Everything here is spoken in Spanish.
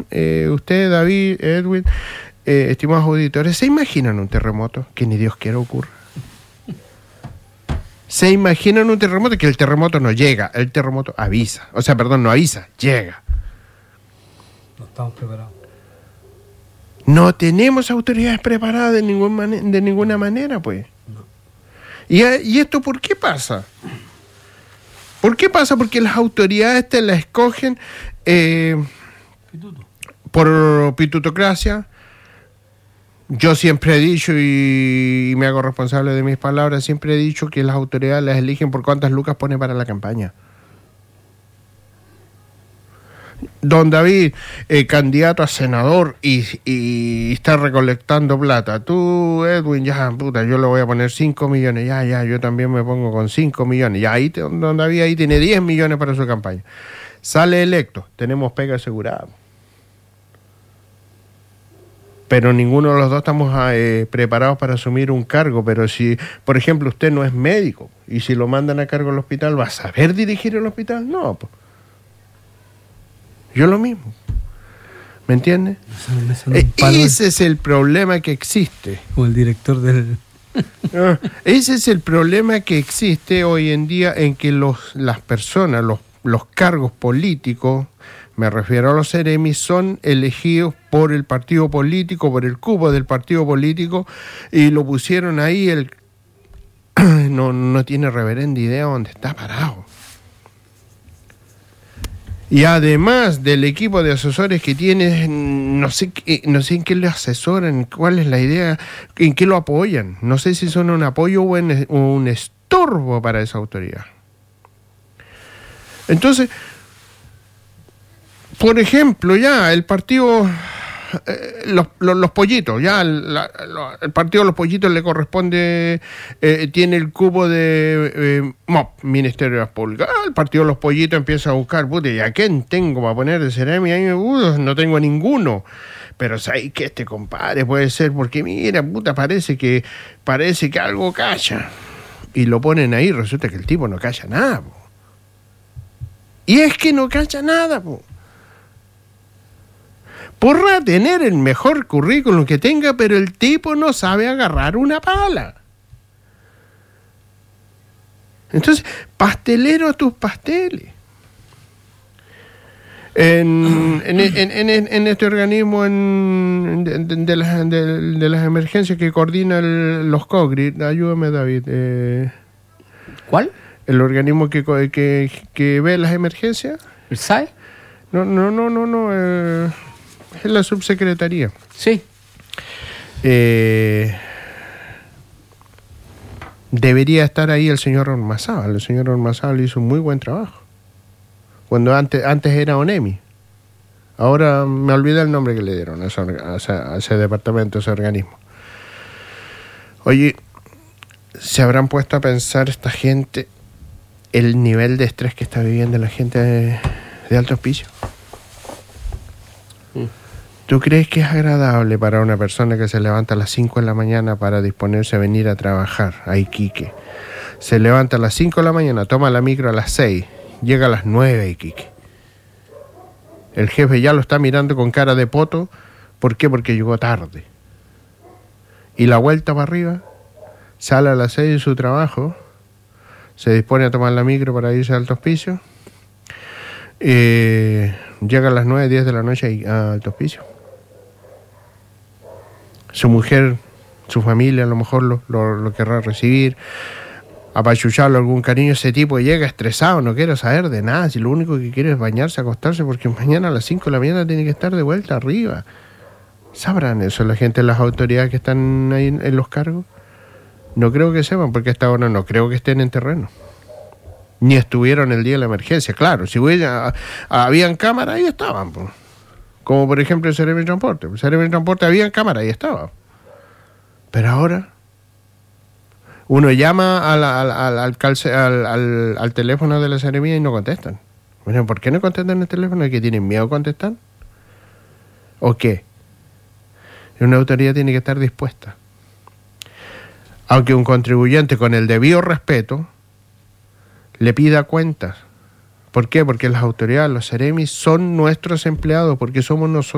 usted, David, Edwin, estimados auditores, ¿se imaginan un terremoto que ni Dios quiera ocurra? ¿Se imaginan un terremoto que el terremoto no llega? El terremoto avisa. O sea, perdón, no avisa, llega. No estamos preparados. No tenemos autoridades preparadas de ninguna manera, pues. No. ¿Y esto por qué pasa? ¿Por qué pasa? Porque las autoridades te las escogen por pitutocracia. Yo siempre he dicho, y me hago responsable de mis palabras, siempre he dicho que las autoridades las eligen por cuántas lucas pone para la campaña. Don David, candidato a senador y está recolectando plata. Tú, Edwin, ya, puta, yo le voy a poner 5 millones. Ya, yo también me pongo con 5 millones. Ya, ahí, don David ahí tiene 10 millones para su campaña. Sale electo, tenemos pega asegurada. Pero ninguno de los dos estamos preparados para asumir un cargo. Pero si, por ejemplo, usted no es médico y si lo mandan a cargo del hospital, ¿va a saber dirigir el hospital? No, pues. Yo lo mismo. ¿Me entiendes? Ese es el problema que existe. Como el director del... Ese es el problema que existe hoy en día, en que las personas, los cargos políticos, me refiero a los seremis, son elegidos por el partido político, por el cupo del partido político, y lo pusieron ahí, no tiene reverenda idea dónde está parado. Y además del equipo de asesores que tiene, no sé en qué le asesoran, cuál es la idea, en qué lo apoyan. No sé si son un apoyo o un estorbo para esa autoridad. Entonces, por ejemplo, ya el partido, los pollitos, ya el partido de los pollitos le corresponde, tiene el cupo de MOP, Ministerio de las Públicas. El partido de los pollitos empieza a buscar, puta, ¿y a quién tengo para poner de Ceremi? No tengo ninguno. Pero ¿sabes que este compadre puede ser? Porque mira, puta, parece que algo calla. Y lo ponen ahí, resulta que el tipo no calla nada, po. Y es que no calla nada, po. Podrá tener el mejor currículum que tenga, pero el tipo no sabe agarrar una pala. Entonces, pastelero a tus pasteles. En este organismo de las emergencias que coordina los COGRI, ayúdame, David. ¿Cuál? El organismo que ve las emergencias. ¿El SAE? No. Es la subsecretaría. Sí. Debería estar ahí el señor Ormazábal. El señor Ormazábal hizo un muy buen trabajo. Cuando antes era ONEMI. Ahora me olvidé el nombre que le dieron a ese departamento, a ese organismo. Oye, ¿se habrán puesto a pensar esta gente el nivel de estrés que está viviendo la gente de Alto Hospicio? ¿Tú crees que es agradable para una persona que se levanta a las 5 de la mañana para disponerse a venir a trabajar a Iquique? Se levanta a las 5 de la mañana, toma la micro a las 6, llega a las 9 a Iquique. El jefe ya lo está mirando con cara de poto. ¿Por qué? Porque llegó tarde. Y la vuelta para arriba, sale a las 6 de su trabajo, se dispone a tomar la micro para irse a Alto Hospicio, llega a las 9, 10 de la noche a Alto Hospicio. Su mujer, su familia a lo mejor lo querrá recibir, apachucharlo algún cariño. Ese tipo llega estresado, no quiere saber de nada, si lo único que quiere es bañarse, acostarse, porque mañana a las 5 de la mañana tiene que estar de vuelta arriba. ¿Sabrán eso la gente, las autoridades que están ahí en los cargos? No creo que sepan, porque hasta ahora no creo que estén en terreno. Ni estuvieron el día de la emergencia. Claro, si habían cámaras, ahí estaban, pues. Como por ejemplo el Ceremi Transporte. El Ceremi Transporte había cámara, ahí estaba. Pero ahora uno llama al teléfono de la Ceremi y no contestan. Bueno, ¿por qué no contestan el teléfono? ¿Es que tienen miedo a contestar? ¿O qué? Una autoridad tiene que estar dispuesta. Aunque un contribuyente con el debido respeto le pida cuentas. ¿Por qué? Porque las autoridades, los Ceremis, son nuestros empleados, porque somos nosotros